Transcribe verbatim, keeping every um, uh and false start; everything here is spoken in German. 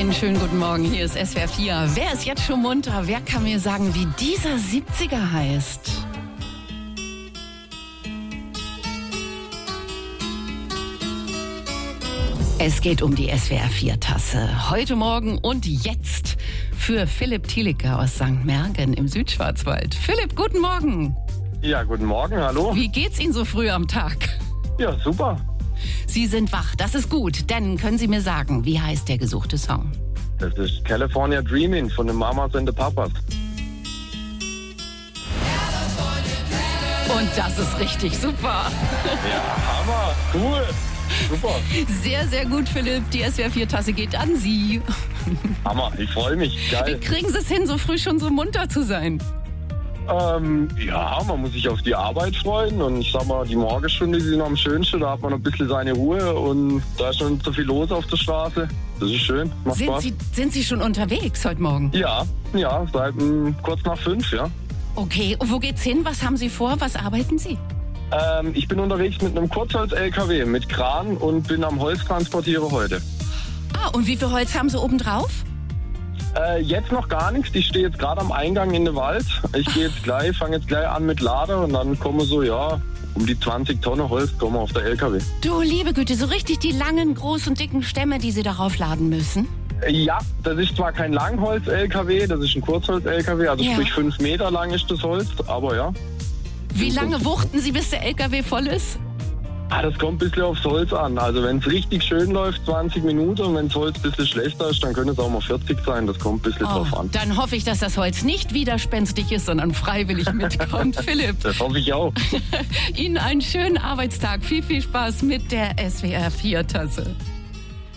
Einen schönen guten Morgen, hier ist S W R vier. Wer ist jetzt schon munter? Wer kann mir sagen, wie dieser siebziger heißt? Es geht um die S W R vier Tasse. Heute Morgen und jetzt für Philipp Thielicke aus Sankt Mergen im Südschwarzwald. Philipp, guten Morgen. Ja, guten Morgen, hallo. Wie geht's Ihnen so früh am Tag? Ja, super. Sie sind wach, das ist gut. Denn können Sie mir sagen, wie heißt der gesuchte Song? Das ist California Dreamin' von den Mamas and the Papas. Und das ist richtig super. Ja, Hammer, cool. Super. Sehr, sehr gut, Philipp. Die S W R vier Tasse geht an Sie. Hammer, ich freue mich. Wie Geil. kriegen Sie es hin, so früh schon so munter zu sein? Ähm, ja, man muss sich auf die Arbeit freuen und ich sag mal, die Morgenstunde, die sind am schönsten, da hat man noch ein bisschen seine Ruhe und da ist schon so viel los auf der Straße. Das ist schön, macht Sind Spaß. Sie, sind Sie schon unterwegs heute Morgen? Ja, ja, seit ähm, kurz nach fünf, ja. Okay, und wo geht's hin? Was haben Sie vor? Was arbeiten Sie? Ähm, ich bin unterwegs mit einem Kurzholz-L K W mit Kran und bin am Holz transportiere heute. Ah, und wie viel Holz haben Sie oben drauf? Äh, jetzt noch gar nichts. Ich stehe jetzt gerade am Eingang in den Wald. Ich gehe jetzt gleich, fange jetzt gleich an mit Lader und dann kommen so, ja, um die zwanzig Tonnen Holz kommen auf der L K W. Du liebe Güte, so richtig die langen, großen, dicken Stämme, die Sie darauf laden müssen? Äh, ja, das ist zwar kein Langholz-L K W, das ist ein Kurzholz-L K W, also Ja. sprich fünf Meter lang ist das Holz, aber ja. Wie lange wuchten Sie, bis der L K W voll ist? Ah, das kommt ein bisschen aufs Holz an. Also wenn es richtig schön läuft, zwanzig Minuten und wenn das Holz ein bisschen schlechter ist, dann könnte es auch mal vierzig sein. Das kommt ein bisschen drauf Oh, an. dann hoffe ich, dass das Holz nicht widerspenstig ist, sondern freiwillig mitkommt. Philipp, Das hoffe ich auch. Ihnen einen schönen Arbeitstag. Viel, viel Spaß mit der S W R vier Tasse.